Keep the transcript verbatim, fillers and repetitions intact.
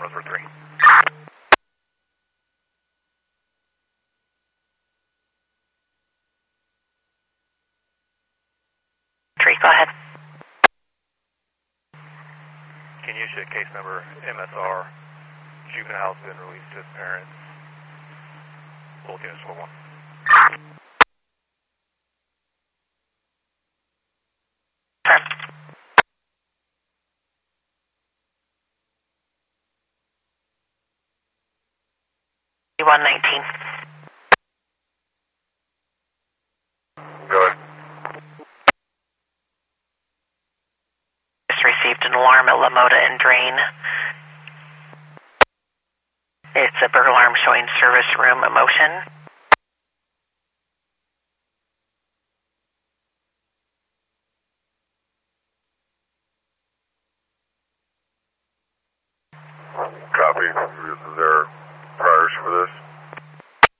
Roseburg three. Three, go ahead. Can you issue case number M S R? Juvenile's been released to his parents. Full units for one. Sir. one nineteen. Go ahead. Just received an alarm at LaModa and Drain. It's a burglar alarm showing service room motion. Copy. Is there priors for this?